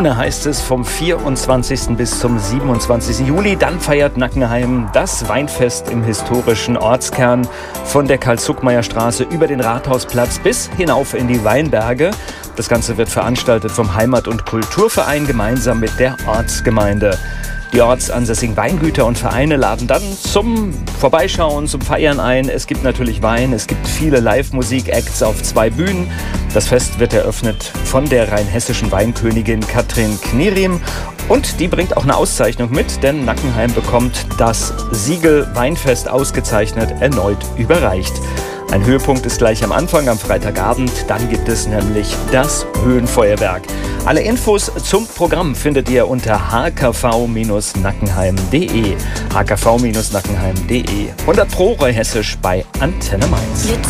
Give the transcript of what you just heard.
Laune heißt es vom 24. bis zum 27. Juli. Dann feiert Nackenheim das Weinfest im historischen Ortskern von der Karl-Zuckmayer-Straße über den Rathausplatz bis hinauf in die Weinberge. Das Ganze wird veranstaltet vom Heimat- und Kulturverein gemeinsam mit der Ortsgemeinde. Die ortsansässigen Weingüter und Vereine laden dann zum Vorbeischauen, zum Feiern ein. Es gibt natürlich Wein, es gibt viele Live-Musik-Acts auf 2 Bühnen. Das Fest wird eröffnet von der rheinhessischen Weinkönigin Katrin Knierim. Und die bringt auch eine Auszeichnung mit, denn Nackenheim bekommt das Siegel Weinfest ausgezeichnet erneut überreicht. Ein Höhepunkt ist gleich am Anfang, am Freitagabend. Dann gibt es nämlich das Höhenfeuerwerk. Alle Infos zum Programm findet ihr unter hkv-nackenheim.de. hkv-nackenheim.de. 100 Pro Hessisch bei Antenne Mainz.